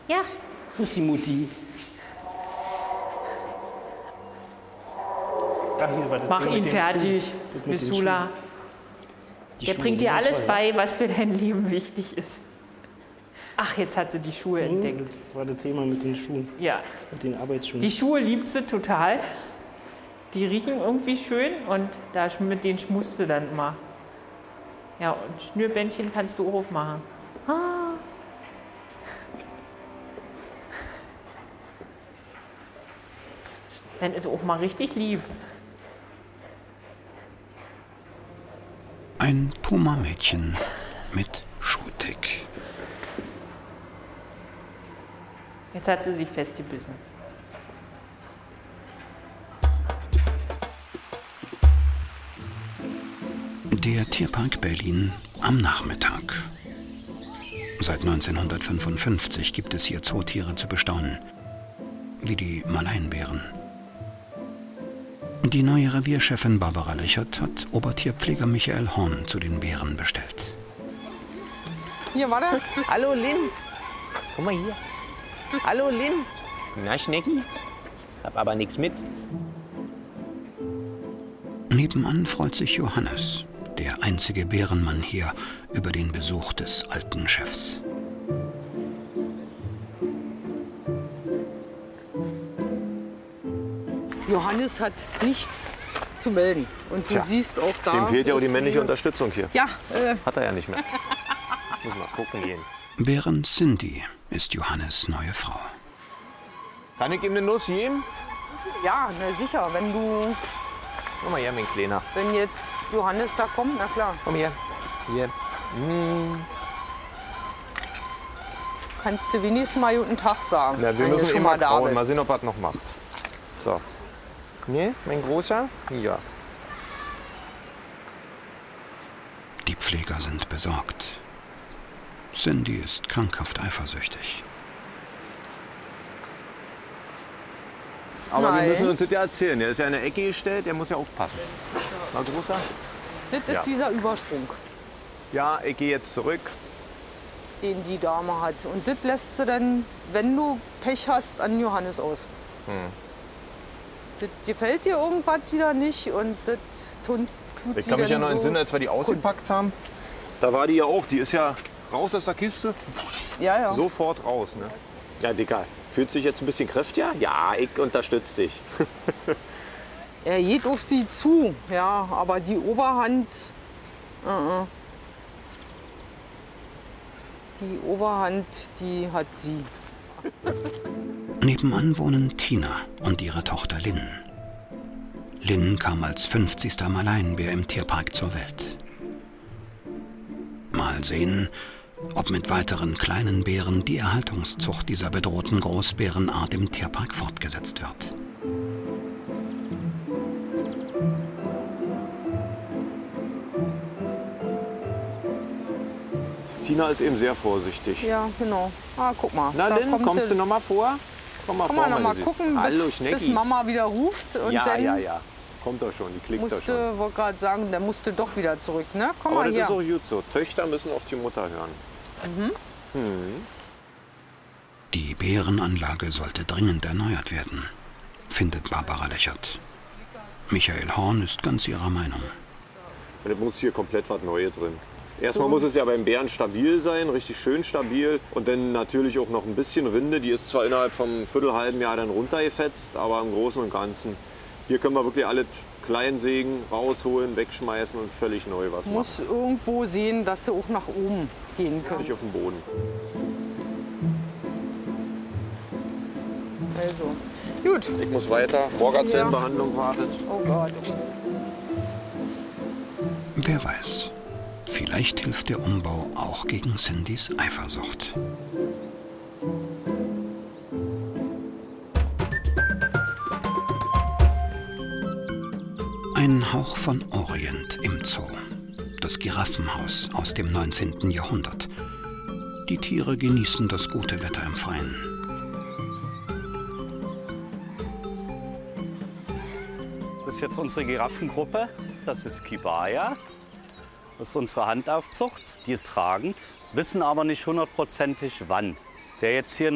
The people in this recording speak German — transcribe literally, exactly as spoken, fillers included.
Ja. Bussi Mutti. Ach, hier, warte, Mach mit ihn den fertig, Schuhen. Das mit den Missula. Schuhen. Die Der Schuhe, bringt die dir sind alles toll. bei, was für dein Leben wichtig ist. Ach, jetzt hat sie die Schuhe Hm, entdeckt. Das war das Thema mit den Schuhen, Ja. mit den Arbeitsschuhen. Die Schuhe liebt sie total. Die riechen irgendwie schön und da, mit denen schmusst du dann immer. Ja, und Schnürbändchen kannst du auch aufmachen. Ah. Dann ist auch mal richtig lieb. Ein Puma-Mädchen mit Schuhtick. Jetzt hat sie sich festgebissen. Der Tierpark Berlin am Nachmittag. Seit neunzehnhundertfünfundfünfzig gibt es hier Zootiere zu bestaunen, wie die Maleinbären. Die neue Revierchefin Barbara Lechert hat Obertierpfleger Michael Horn zu den Bären bestellt. Hier, warte. Hallo Lynn. Guck mal hier. Hallo Lynn. Na, Schnecki? Hab aber nichts mit. Nebenan freut sich Johannes, der einzige Bärenmann hier, über den Besuch des alten Chefs. Johannes hat nichts zu melden. Und du Tja, siehst auch da... Dem fehlt ja auch die ist männliche hier- Unterstützung hier. Ja, äh, Hat er ja nicht mehr. Muss mal gucken gehen. Bären Cindy ist Johannes neue Frau. Kann ich ihm eine Nuss geben? ja, na sicher. Wenn du, Komm mal her, mein Kleiner. wenn jetzt Johannes da kommt, na klar. Komm her. Hier. Mm. Kannst du wenigstens mal guten Tag sagen, Na, wir wenn du müssen schon immer mal da kauen. bist. Mal sehen, ob er es noch macht. So. Nee, mein Großer? Ja. Die Pfleger sind besorgt. Cindy ist krankhaft eifersüchtig. Aber Nein. wir müssen uns das ja erzählen. Der ist ja in der Ecke gestellt, der muss ja aufpassen. Na, Großer? Das ist Ja. dieser Übersprung, Ja, ich gehe jetzt zurück. den die Dame hat. Und das lässt sie dann, wenn du Pech hast, an Johannes aus. Hm. Das gefällt dir irgendwas wieder nicht und das tut, tut Ich sie kann mich dann ja noch so. entsinnen, als wir die ausgepackt haben. Da war die ja auch. Die ist ja raus aus der Kiste. Ja, ja. Sofort raus, ne? Ja, Dicker. Fühlt sich jetzt ein bisschen kräftiger? Ja, ich unterstütze dich. Er geht auf sie zu, ja, aber die Oberhand, äh, äh. die Oberhand, die hat sie. Nebenan wohnen Tina und ihre Tochter Lynn. Lynn kam als fünfzigster Maleinbär im Tierpark zur Welt. Mal sehen, ob mit weiteren kleinen Bären die Erhaltungszucht dieser bedrohten Großbärenart im Tierpark fortgesetzt wird. Tina ist eben sehr vorsichtig. Ja, genau. Ah, guck mal. Na, da Lynn, kommt kommst sie- du noch mal vor? Komm mal Komm vor, mal noch mal meine gucken, Süße. Hallo, bis, bis Schnecki. Mama wieder ruft. Und Ja, dann ja, ja. Kommt doch schon, die klickt doch schon. musste, wollte gerade sagen, dann musste doch wieder zurück. Ne? Komm Aber mal das ist her. auch gut so. Töchter müssen auf die Mutter hören. Mhm. Hm. Die Bärenanlage sollte dringend erneuert werden, findet Barbara Lechert. Michael Horn ist ganz ihrer Meinung. Und es muss hier komplett was Neues drin. Erstmal So. muss es ja beim Bären stabil sein, richtig schön stabil. Und dann natürlich auch noch ein bisschen Rinde. Die ist zwar innerhalb vom viertelhalben Jahr dann runtergefetzt, aber im Großen und Ganzen. Hier können wir wirklich alles klein sägen, rausholen, wegschmeißen und völlig neu was machen. Muss irgendwo sehen, dass sie auch nach oben gehen können. Nicht auf dem Boden. Also, gut. Ich muss weiter. Morgenzellenbehandlung wartet. Oh Gott. Wer weiß, vielleicht hilft der Umbau auch gegen Cindys Eifersucht. Ein Hauch von Orient im Zoo. Das Giraffenhaus aus dem neunzehnten Jahrhundert. Die Tiere genießen das gute Wetter im Freien. Das ist jetzt unsere Giraffengruppe. Das ist Kibaya. Das ist unsere Handaufzucht. Die ist tragend. Wissen aber nicht hundertprozentig wann. Der jetzt hier